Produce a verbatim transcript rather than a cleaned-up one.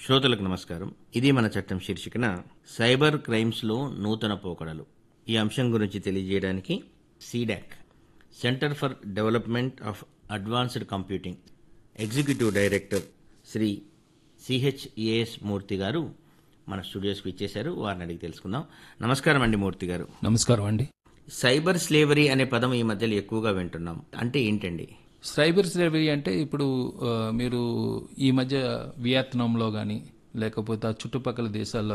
శ్రోతలకు నమస్కారం. ఇది మన చట్టం శీర్షికన సైబర్ క్రైమ్స్లో నూతన పోకడలు. ఈ అంశం గురించి తెలియజేయడానికి C-DAC centre for development of advanced computing executive director Shri సిహెచ్ఏఎస్ మూర్తి గారు మన స్టూడియోస్కి ఇచ్చేశారు. వారిని అడిగి తెలుసుకుందాం. నమస్కారం అండి మూర్తి గారు. నమస్కారం అండి. సైబర్ స్లేవరీ అనే పదం ఈ మధ్యలో ఎక్కువగా వింటున్నాం. అంటే ఏంటండి? సైబర్ స్లేవరీ అంటే ఇప్పుడు ఆ, మీరు ఈ మధ్య వియత్నాంలో కానీ లేకపోతే ఆ చుట్టుపక్కల దేశాల్లో